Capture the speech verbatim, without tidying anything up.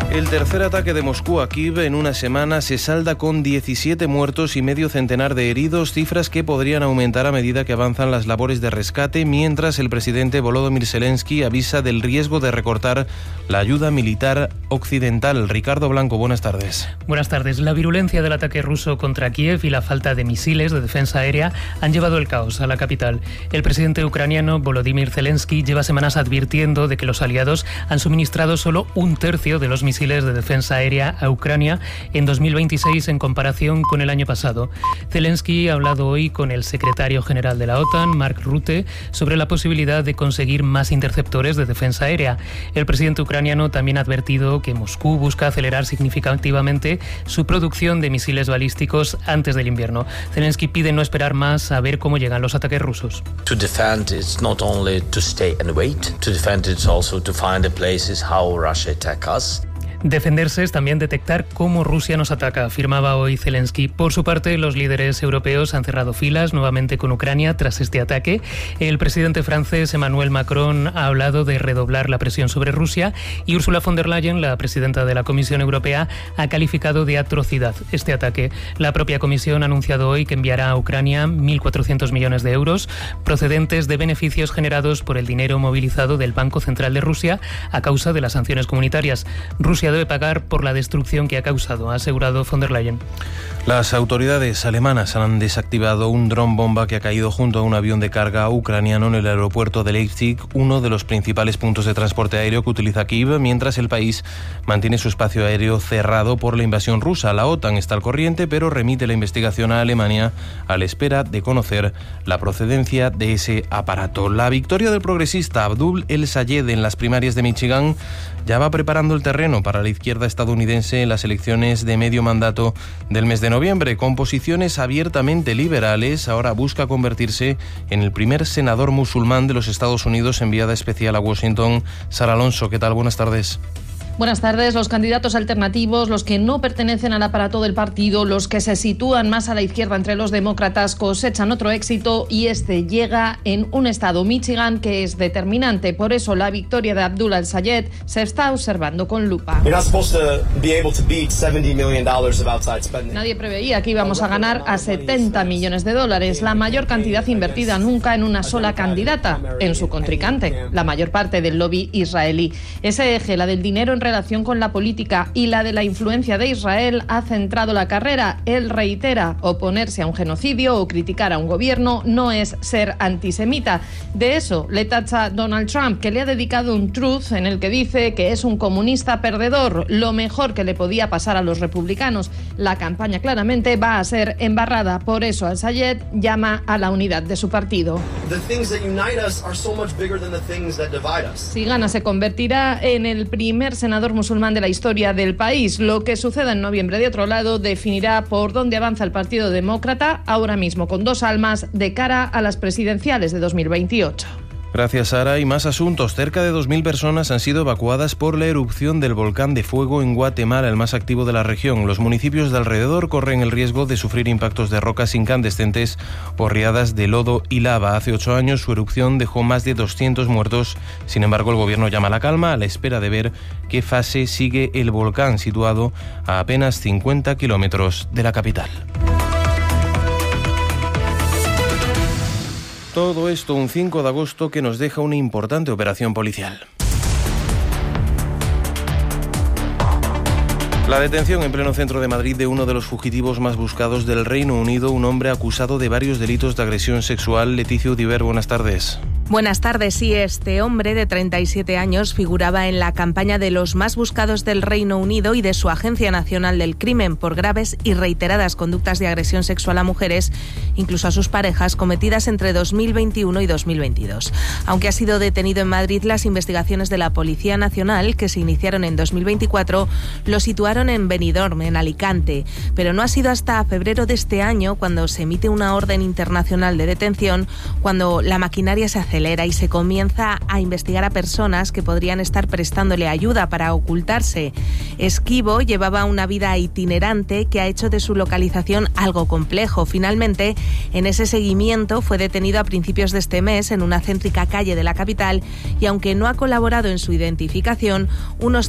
El tercer ataque de Moscú a Kiev en una semana se salda con diecisiete muertos y medio centenar de heridos, cifras que podrían aumentar a medida que avanzan las labores de rescate, mientras el presidente Volodymyr Zelensky avisa del riesgo de recortar la ayuda militar occidental. Ricardo Blanco, buenas tardes. Buenas tardes. La virulencia del ataque ruso contra Kiev y la falta de misiles de defensa aérea han llevado el caos a la capital. El presidente ucraniano Volodymyr Zelensky lleva semanas advirtiendo de que los aliados han suministrado solo un tercio de los misiles de defensa aérea a Ucrania en dos mil veintiséis en comparación con el año pasado. Zelensky ha hablado hoy con el secretario general de la OTAN, Mark Rutte, sobre la posibilidad de conseguir más interceptores de defensa aérea. El presidente ucraniano también ha advertido que Moscú busca acelerar significativamente su producción de misiles balísticos antes del invierno. Zelensky pide no esperar más a ver cómo llegan los ataques rusos. To defend is not only to stay and wait. To defend is also to find the places how Russia attack us. Defenderse es también detectar cómo Rusia nos ataca, afirmaba hoy Zelensky. Por su parte, los líderes europeos han cerrado filas nuevamente con Ucrania tras este ataque. El presidente francés Emmanuel Macron ha hablado de redoblar la presión sobre Rusia y Ursula von der Leyen, la presidenta de la Comisión Europea, ha calificado de atrocidad este ataque. La propia Comisión ha anunciado hoy que enviará a Ucrania mil cuatrocientos millones de euros procedentes de beneficios generados por el dinero movilizado del Banco Central de Rusia a causa de las sanciones comunitarias. Rusia debe pagar por la destrucción que ha causado, ha asegurado von der Leyen. Las autoridades alemanas han desactivado un dron bomba que ha caído junto a un avión de carga ucraniano en el aeropuerto de Leipzig, uno de los principales puntos de transporte aéreo que utiliza Kiev, mientras el país mantiene su espacio aéreo cerrado por la invasión rusa. La OTAN está al corriente, pero remite la investigación a Alemania a la espera de conocer la procedencia de ese aparato. La victoria del progresista Abdul El-Sayed en las primarias de Michigan ya va preparando el terreno para la izquierda estadounidense en las elecciones de medio mandato del mes de noviembre. Con posiciones abiertamente liberales, ahora busca convertirse en el primer senador musulmán de los Estados Unidos, enviada especial a Washington. Sara Alonso, ¿qué tal? Buenas tardes. Buenas tardes. Los candidatos alternativos, los que no pertenecen al aparato del partido, los que se sitúan más a la izquierda entre los demócratas, cosechan otro éxito y este llega en un estado, Michigan, que es determinante. Por eso la victoria de Abdul El-Sayed se está observando con lupa. Nadie preveía que íbamos a ganar a setenta millones de dólares, la mayor cantidad invertida nunca en una sola candidata, en su contrincante, la mayor parte del lobby israelí. Ese eje, la del dinero en relación con la política y la de la influencia de Israel, ha centrado la carrera. Él reitera, oponerse a un genocidio o criticar a un gobierno no es ser antisemita. De eso le tacha Donald Trump, que le ha dedicado un truth en el que dice que es un comunista perdedor, lo mejor que le podía pasar a los republicanos. La campaña claramente va a ser embarrada, por eso El-Sayed llama a la unidad de su partido. Si gana, se convertirá en el primer senador musulmán de la historia del país. Lo que suceda en noviembre de otro lado definirá por dónde avanza el Partido Demócrata, ahora mismo con dos almas, de cara a las presidenciales de dos mil veintiocho. Gracias, Sara. Y más asuntos. Cerca de dos mil personas han sido evacuadas por la erupción del volcán de fuego en Guatemala, el más activo de la región. Los municipios de alrededor corren el riesgo de sufrir impactos de rocas incandescentes por riadas de lodo y lava. Hace ocho años su erupción dejó más de doscientos muertos. Sin embargo, el gobierno llama a la calma a la espera de ver qué fase sigue el volcán, situado a apenas cincuenta kilómetros de la capital. Todo esto un cinco de agosto que nos deja una importante operación policial. La detención en pleno centro de Madrid de uno de los fugitivos más buscados del Reino Unido, un hombre acusado de varios delitos de agresión sexual. Leticia Udiver, buenas tardes. Buenas tardes. Sí, este hombre de treinta y siete años figuraba en la campaña de los más buscados del Reino Unido y de su Agencia Nacional del Crimen por graves y reiteradas conductas de agresión sexual a mujeres, incluso a sus parejas, cometidas entre dos mil veintiuno y dos mil veintidós. Aunque ha sido detenido en Madrid, las investigaciones de la Policía Nacional, que se iniciaron en dos mil veinticuatro, lo situaron en Benidorm, en Alicante. Pero no ha sido hasta febrero de este año, cuando se emite una orden internacional de detención, cuando la maquinaria se acelera y se comienza a investigar a personas que podrían estar prestándole ayuda para ocultarse. Esquivo llevaba una vida itinerante que ha hecho de su localización algo complejo. Finalmente, en ese seguimiento fue detenido a principios de este mes en una céntrica calle de la capital y, aunque no ha colaborado en su identificación, unos